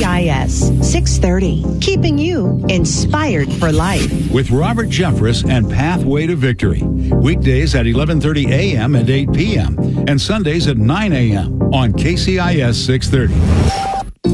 KCIS 630, keeping you inspired for life. With Robert Jeffress and Pathway to Victory. Weekdays at 11:30 a.m. and 8 p.m. and Sundays at 9 a.m. on KCIS 630.